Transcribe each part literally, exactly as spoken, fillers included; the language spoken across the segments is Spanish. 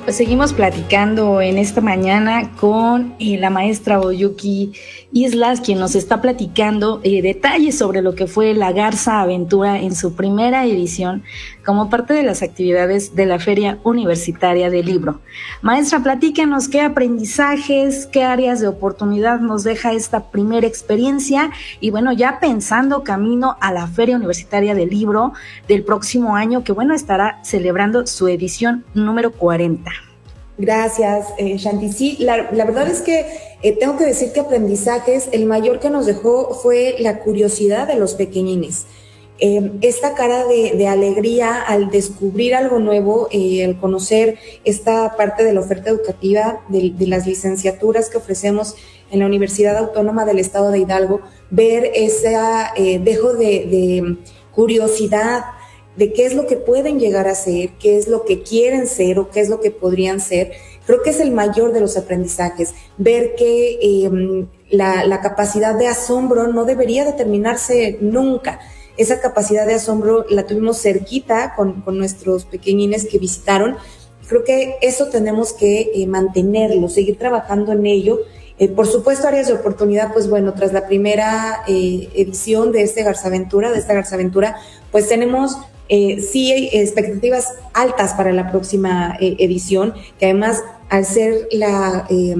Pues seguimos platicando en esta mañana con eh, la maestra Oyuki Islas, quien nos está platicando eh, detalles sobre lo que fue la Garza Aventura en su primera edición como parte de las actividades de la Feria Universitaria del Libro. Maestra, platíquenos qué aprendizajes, qué áreas de oportunidad nos deja esta primera experiencia y bueno, ya pensando camino a la Feria Universitaria del Libro del próximo año, que bueno, estará celebrando su edición número cuarenta. Gracias, eh, Shanti. Sí, la, la verdad es que eh, tengo que decir que aprendizajes, el mayor que nos dejó fue la curiosidad de los pequeñines. Eh, esta cara de, de alegría al descubrir algo nuevo, eh, al conocer esta parte de la oferta educativa, de, de las licenciaturas que ofrecemos en la Universidad Autónoma del Estado de Hidalgo, ver ese eh, dejo de, de curiosidad, de qué es lo que pueden llegar a ser, qué es lo que quieren ser o qué es lo que podrían ser. Creo que es el mayor de los aprendizajes, ver que eh, la, la capacidad de asombro no debería determinarse nunca. Esa capacidad de asombro la tuvimos cerquita con, con nuestros pequeñines que visitaron. Creo que eso tenemos que eh, mantenerlo, seguir trabajando en ello. Eh, por supuesto, áreas de oportunidad, pues bueno, tras la primera eh, edición de este Garza Aventura, de esta Garza Aventura, pues tenemos Eh, sí hay expectativas altas para la próxima eh, edición, que además al ser la eh,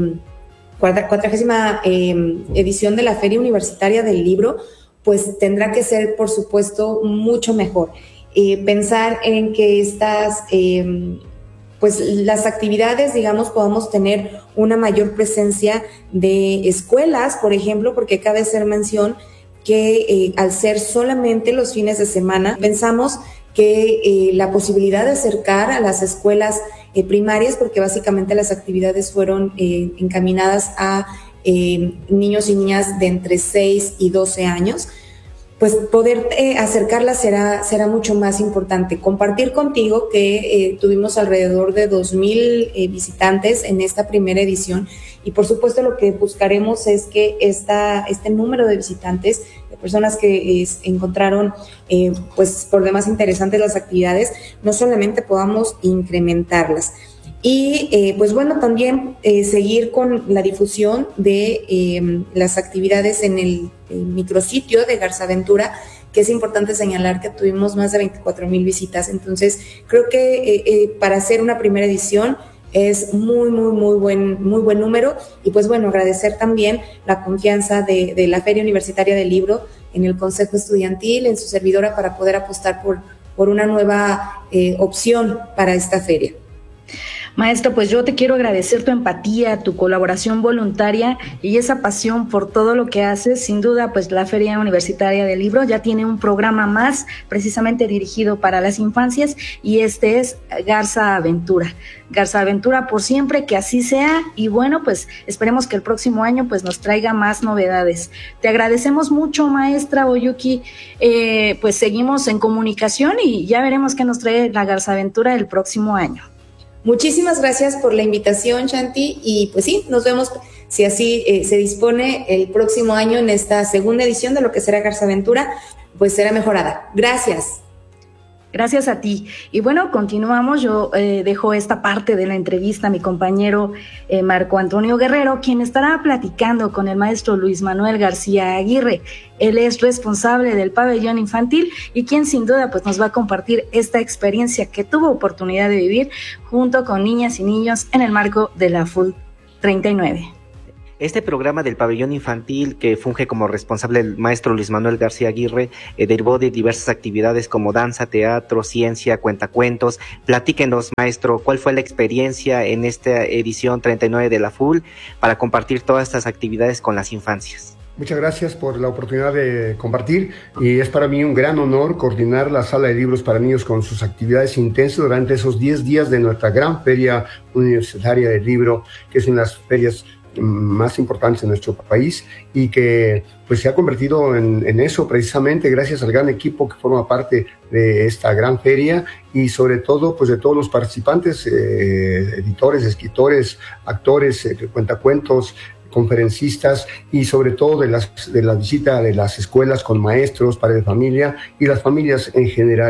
cuadragésima eh, edición de la Feria Universitaria del Libro, pues tendrá que ser, por supuesto, mucho mejor. Eh, pensar en que estas, eh, pues las actividades, digamos, podamos tener una mayor presencia de escuelas, por ejemplo, porque cabe hacer mención que eh, al ser solamente los fines de semana, pensamos que eh, la posibilidad de acercar a las escuelas eh, primarias, porque básicamente las actividades fueron eh, encaminadas a eh, niños y niñas de entre seis y doce años, pues poder eh, acercarlas será, será mucho más importante. Compartir contigo que eh, tuvimos alrededor de dos mil eh, visitantes en esta primera edición y por supuesto lo que buscaremos es que esta, este número de visitantes, de personas que eh, encontraron eh, pues por demás interesantes las actividades, no solamente podamos incrementarlas. Y eh, pues bueno, también eh, seguir con la difusión de eh, las actividades en el, el micrositio de Garza Aventura, que es importante señalar que tuvimos más de veinticuatro mil visitas. Entonces, creo que eh, eh, para hacer una primera edición es muy, muy, muy buen, muy buen número. Y pues bueno, agradecer también la confianza de, de la Feria Universitaria del Libro en el Consejo Estudiantil, en su servidora, para poder apostar por, por una nueva eh, opción para esta feria. Maestra, pues yo te quiero agradecer tu empatía, tu colaboración voluntaria y esa pasión por todo lo que haces. Sin duda, pues la Feria Universitaria del Libro ya tiene un programa más precisamente dirigido para las infancias y este es Garza Aventura. Garza Aventura por siempre, que así sea y bueno, pues esperemos que el próximo año pues nos traiga más novedades. Te agradecemos mucho, maestra Oyuki, eh, pues seguimos en comunicación y ya veremos qué nos trae la Garza Aventura el próximo año. Muchísimas gracias por la invitación, Shanti, y pues sí, nos vemos, si así eh, se dispone, el próximo año en esta segunda edición de lo que será Garza Aventura, pues será mejorada. Gracias. Gracias a ti. Y bueno, continuamos. Yo eh, dejo esta parte de la entrevista a mi compañero eh, Marco Antonio Guerrero, quien estará platicando con el maestro Luis Manuel García Aguirre. Él es responsable del pabellón infantil y quien sin duda pues nos va a compartir esta experiencia que tuvo oportunidad de vivir junto con niñas y niños en el marco de la F U L treinta y nueve. Este programa del pabellón infantil, que funge como responsable el maestro Luis Manuel García Aguirre, eh, derivó de diversas actividades como danza, teatro, ciencia, cuentacuentos. Platíquenos, maestro, ¿cuál fue la experiencia en esta edición treinta y nueve de la F U L para compartir todas estas actividades con las infancias? Muchas gracias por la oportunidad de compartir y es para mí un gran honor coordinar la Sala de Libros para Niños con sus actividades intensas durante esos diez días de nuestra gran Feria Universitaria del Libro, que es una de las ferias más importantes en nuestro país y que pues se ha convertido en, en eso precisamente gracias al gran equipo que forma parte de esta gran feria y sobre todo pues de todos los participantes, eh, editores, escritores, actores, eh, cuentacuentos, conferencistas y sobre todo de, las, de la visita de las escuelas con maestros, padres de familia y las familias en general.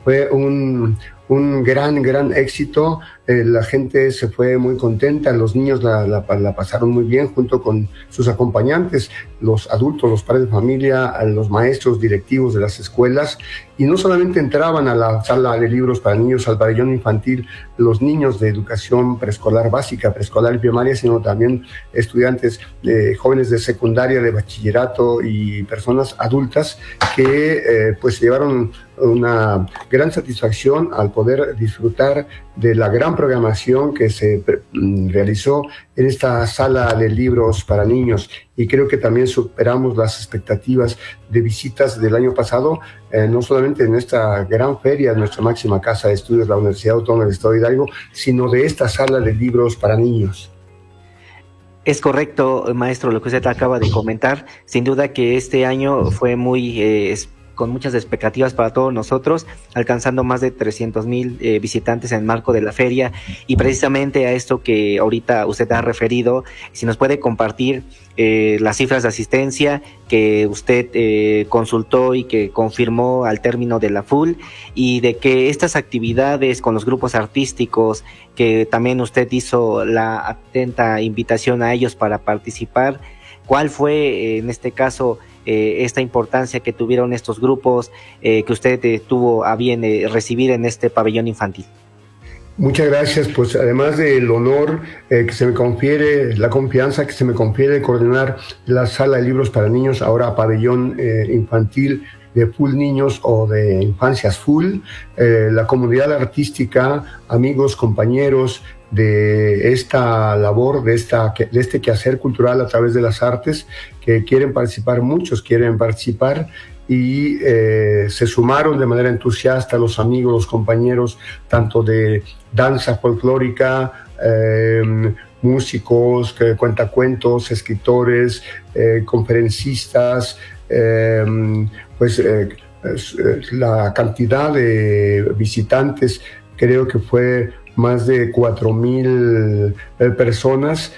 fue un, un gran, gran éxito. Eh, la gente se fue muy contenta, los niños la, la, la pasaron muy bien junto con sus acompañantes, los adultos, los padres de familia, los maestros directivos de las escuelas, y no solamente entraban a la sala de libros para niños, al pabellón infantil, los niños de educación preescolar básica, preescolar y primaria, sino también estudiantes, eh, jóvenes de secundaria, de bachillerato y personas adultas que eh, pues llevaron una gran satisfacción al poder disfrutar de la gran programación que se realizó en esta sala de libros para niños, y creo que también superamos las expectativas de visitas del año pasado, eh, no solamente en esta gran feria, nuestra máxima casa de estudios, la Universidad Autónoma del Estado de Hidalgo, sino de esta sala de libros para niños. Es correcto, maestro, lo que usted acaba de comentar. Sin duda que este año fue muy eh, con muchas expectativas para todos nosotros, alcanzando más de trescientos mil eh, visitantes en el marco de la feria, y precisamente a esto que ahorita usted ha referido, si nos puede compartir eh, las cifras de asistencia que usted eh, consultó y que confirmó al término de la F U L, y de que estas actividades con los grupos artísticos, que también usted hizo la atenta invitación a ellos para participar, ¿cuál fue eh, en este caso Eh, esta importancia que tuvieron estos grupos eh, que usted eh, tuvo a bien eh, recibir en este pabellón infantil? Muchas gracias. Pues además del honor eh, que se me confiere, la confianza que se me confiere de coordinar la sala de libros para niños, ahora pabellón eh, infantil de F U L Niños o de Infancias F U L, eh, la comunidad artística, amigos, compañeros de esta labor, de, esta, de este quehacer cultural a través de las artes, que quieren participar, muchos quieren participar, y eh, se sumaron de manera entusiasta los amigos, los compañeros, tanto de danza folclórica, eh, músicos, que cuentacuentos, escritores, eh, conferencistas, eh, pues eh, la cantidad de visitantes creo que fue más de cuatro mil eh, personas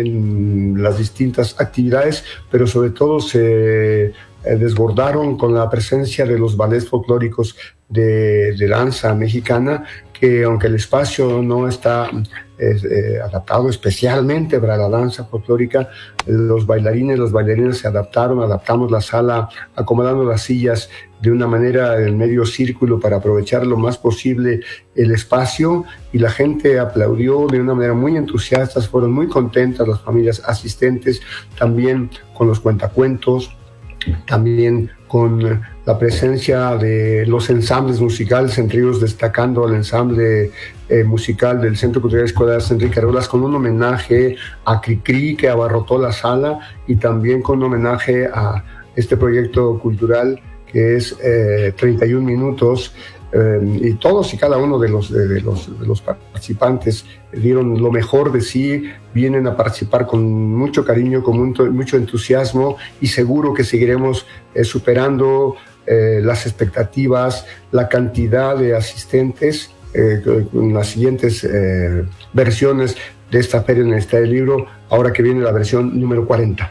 en las distintas actividades, pero sobre todo se eh, desbordaron con la presencia de los ballets folclóricos de, de danza mexicana, que aunque el espacio no está eh, eh, adaptado especialmente para la danza folclórica, los bailarines, las bailarinas se adaptaron, adaptamos la sala, acomodando las sillas de una manera en medio círculo para aprovechar lo más posible el espacio, y la gente aplaudió de una manera muy entusiasta, fueron muy contentas las familias asistentes, también con los cuentacuentos, también con la presencia de los ensambles musicales, entre ellos destacando al ensamble eh, musical del Centro Cultural Escolar Enrique Arrolas, con un homenaje a Cricri, que abarrotó la sala, y también con un homenaje a este proyecto cultural que es eh, treinta y un minutos, eh, y todos y cada uno de los, de, de los, de los participantes dieron lo mejor de sí, vienen a participar con mucho cariño, con mucho, mucho entusiasmo, y seguro que seguiremos eh, superando eh, las expectativas, la cantidad de asistentes eh, con las siguientes eh, versiones de esta Feria Universitaria del Libro, ahora que viene la versión número cuarenta.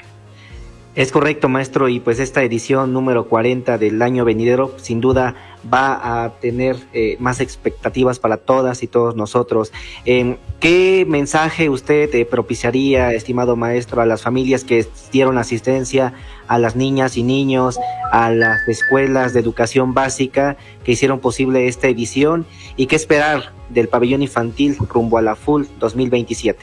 Es correcto, maestro, y pues esta edición número cuarenta del año venidero sin duda va a tener eh, más expectativas para todas y todos nosotros. Eh, ¿Qué mensaje usted eh, propiciaría, estimado maestro, a las familias que dieron asistencia, a las niñas y niños, a las escuelas de educación básica que hicieron posible esta edición, y qué esperar del pabellón infantil rumbo a la F U L dos mil veintisiete?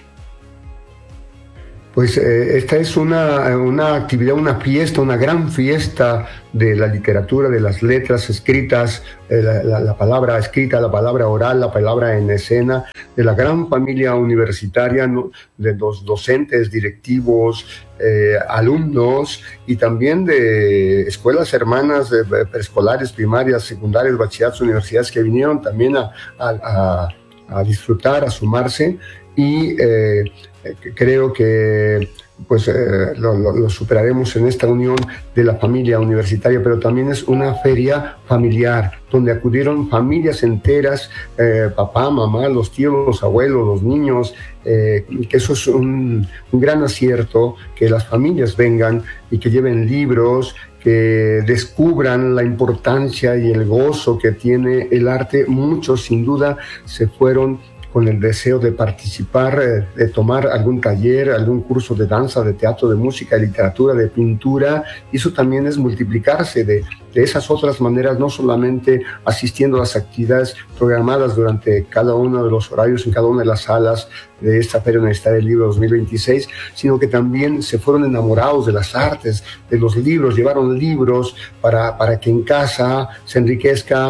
Pues eh, esta es una, una actividad, una fiesta, una gran fiesta de la literatura, de las letras escritas, eh, la, la, la palabra escrita, la palabra oral, la palabra en escena, de la gran familia universitaria, ¿no?, de los docentes, directivos, eh, alumnos, y también de escuelas hermanas, de, de preescolares, primarias, secundarias, bachilleratos, universidades, que vinieron también a, a, a, a disfrutar, a sumarse, y eh, creo que pues eh, lo, lo, lo superaremos en esta unión de la familia universitaria, pero también es una feria familiar donde acudieron familias enteras, eh, papá, mamá, los tíos, los abuelos, los niños, eh, que eso es un, un gran acierto, que las familias vengan y que lleven libros, que que descubran la importancia y el gozo que tiene el arte. Muchos sin duda se fueron con el deseo de participar, eh, de tomar algún taller, algún curso de danza, de teatro, de música, de literatura, de pintura. Y eso también es multiplicarse de, de esas otras maneras, no solamente asistiendo a las actividades programadas durante cada uno de los horarios en cada una de las salas de esta Feria Universitaria del Libro dos mil veintiséis, sino que también se fueron enamorados de las artes, de los libros, llevaron libros para, para que en casa se enriquezca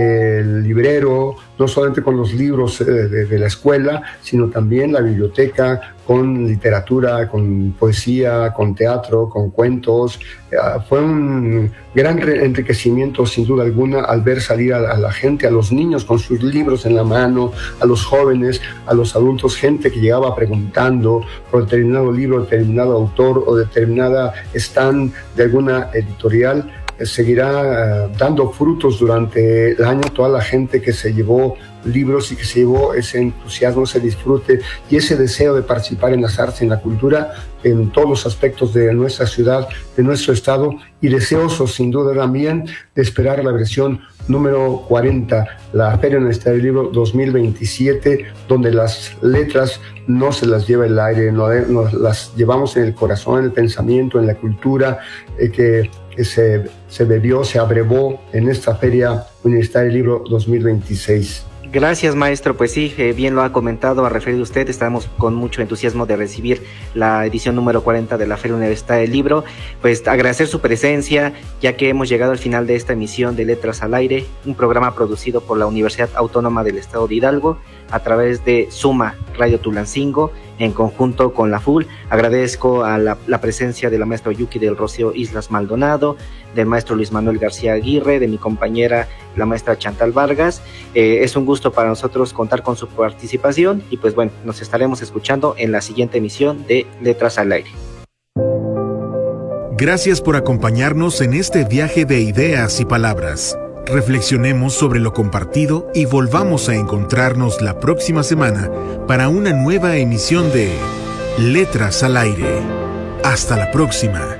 el librero, no solamente con los libros eh, de, de la escuela, sino también la biblioteca, con literatura, con poesía, con teatro, con cuentos. Eh, fue un gran enriquecimiento, sin duda alguna, al ver salir a, a la gente, a los niños con sus libros en la mano, a los jóvenes, a los adultos, gente que llegaba preguntando por determinado libro, determinado autor o determinada stand de alguna editorial. Seguirá uh, dando frutos durante el año. Toda la gente que se llevó libros y que se llevó ese entusiasmo, ese disfrute y ese deseo de participar en las artes, en la cultura, en todos los aspectos de nuestra ciudad, de nuestro estado, y deseosos sin duda también de esperar la versión número cuarenta, la Feria Universitaria del Libro dos mil veintisiete, donde las letras no se las lleva el aire, no, no las llevamos en el corazón, en el pensamiento, en la cultura, eh, que, que se, se bebió, se abrevó en esta Feria Universitaria del Libro dos mil veintiséis. Gracias, maestro. Pues sí, eh, bien lo ha comentado, ha referido usted. Estamos con mucho entusiasmo de recibir la edición número cuarenta de la Feria Universitaria del Libro. Pues agradecer su presencia, ya que hemos llegado al final de esta emisión de Letras al Aire, un programa producido por la Universidad Autónoma del Estado de Hidalgo a través de Suma Radio Tulancingo, en conjunto con la F U L. Agradezco a la, la presencia de la maestra Yuki del Rocío Islas Maldonado, del maestro Luis Manuel García Aguirre, de mi compañera la maestra Chantal Vargas. Eh, es un gusto para nosotros contar con su participación y pues bueno, nos estaremos escuchando en la siguiente emisión de Letras al Aire. Gracias por acompañarnos en este viaje de ideas y palabras. Reflexionemos sobre lo compartido y volvamos a encontrarnos la próxima semana para una nueva emisión de Letras al Aire. Hasta la próxima.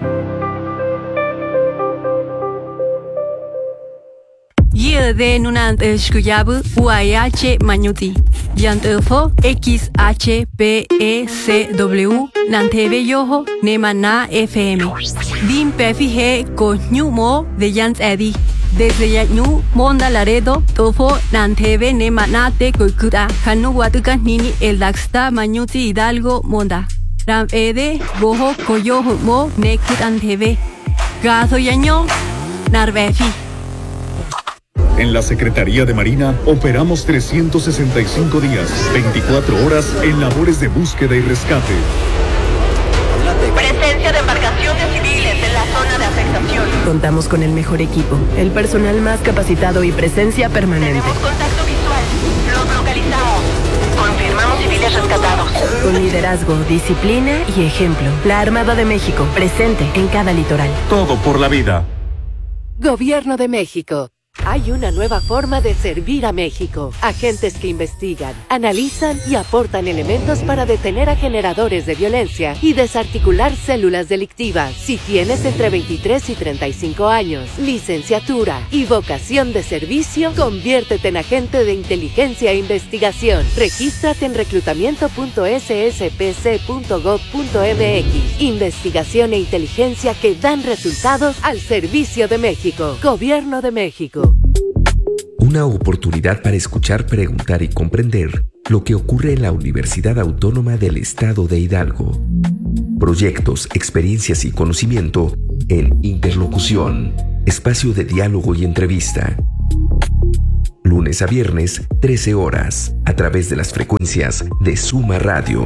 de nunant shkuyabu uayh manyuti yantefo x h p e c w nanteve yoho nemana fm dim pfhe ko nyumo de yant edi desde Yañu, Monda Laredo, Tofo, Nanteve, Nemanate, Koikuta, Hanu Watuka, Nini, El Daxta, Mañuti, Hidalgo, Monda. Ram Ede, Bojo, Koyo, Mo, Nekut, Anteve. Gazo Yaño, Narvefi. En la Secretaría de Marina operamos trescientos sesenta y cinco días, veinticuatro horas en labores de búsqueda y rescate. Presencia de embarcaciones civiles en la zona de afectación. Contamos con el mejor equipo, el personal más capacitado y presencia permanente. Tenemos contacto visual. Los localizamos. Confirmamos civiles rescatados. Con liderazgo, disciplina y ejemplo. La Armada de México, presente en cada litoral. Todo por la vida. Gobierno de México. Hay una nueva forma de servir a México. Agentes que investigan, analizan y aportan elementos para detener a generadores de violencia y desarticular células delictivas. Si tienes entre veintitrés y treinta y cinco años, licenciatura y vocación de servicio, conviértete en agente de inteligencia e investigación. Regístrate en reclutamiento punto s s p c punto gov punto m x. Investigación e inteligencia que dan resultados al servicio de México. Gobierno de México. Una oportunidad para escuchar, preguntar y comprender lo que ocurre en la Universidad Autónoma del Estado de Hidalgo. Proyectos, experiencias y conocimiento en Interlocución, espacio de diálogo y entrevista. Lunes a viernes, trece horas, a través de las frecuencias de Suma Radio.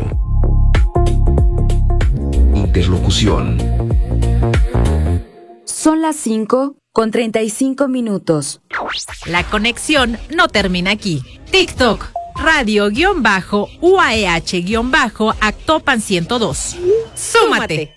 Interlocución. Son las cinco con treinta y cinco minutos. La conexión no termina aquí. TikTok, radio-u a e h-Actopan ciento dos. ¡Súmate!